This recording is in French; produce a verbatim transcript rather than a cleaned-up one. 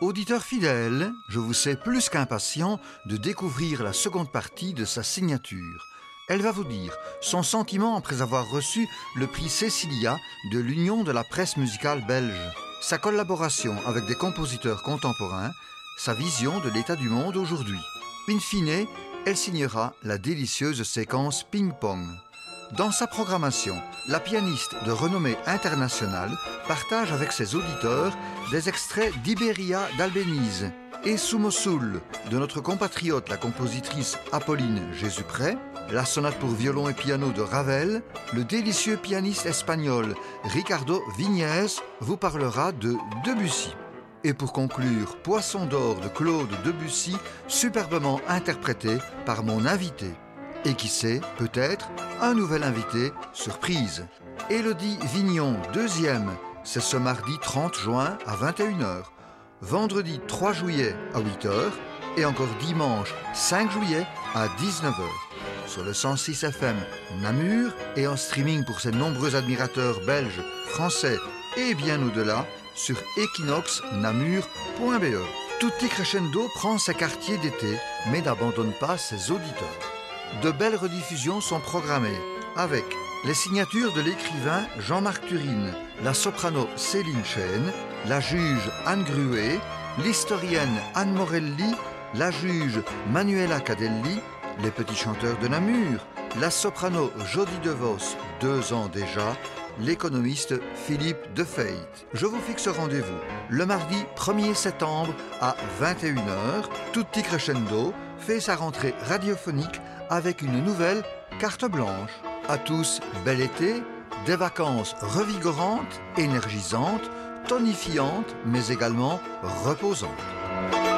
Auditeur fidèle, je vous sais plus qu'impatient de découvrir la seconde partie de sa signature. Elle va vous dire son sentiment après avoir reçu le prix Cécilia de l'Union de la presse musicale belge, sa collaboration avec des compositeurs contemporains, sa vision de l'état du monde aujourd'hui. In fine, elle signera la délicieuse séquence ping-pong. Dans sa programmation, la pianiste de renommée internationale partage avec ses auditeurs des extraits d'Iberia d'Albéniz et Sous Mossoul de notre compatriote la compositrice Apolline Jésupré, la sonate pour violon et piano de Ravel, le délicieux pianiste espagnol Ricardo Viñez vous parlera de Debussy. Et pour conclure, Poisson d'or de Claude Debussy, superbement interprété par mon invité. Et qui sait, peut-être, un nouvel invité, surprise. Élodie Vignon, deuxième, c'est ce mardi trente juin à vingt et une heures. Vendredi trois juillet à huit heures et encore dimanche cinq juillet à dix-neuf heures. Sur le cent six F M Namur et en streaming pour ses nombreux admirateurs belges, français et bien au-delà sur equinox namur point b e. Tutti Crescendo prend ses quartiers d'été mais n'abandonne pas ses auditeurs. De belles rediffusions sont programmées avec les signatures de l'écrivain Jean-Marc Turine, la soprano Céline Chêne, la juge Anne Gruet, l'historienne Anne Morelli, la juge Manuela Cadelli, les petits chanteurs de Namur, la soprano Jodie DeVos, deux ans déjà, l'économiste Philippe Defeit. Je vous fixe rendez-vous le mardi premier septembre à vingt et une heures. Tutti Crescendo fait sa rentrée radiophonique avec une nouvelle carte blanche. À tous, bel été, des vacances revigorantes, énergisantes, tonifiantes, mais également reposantes.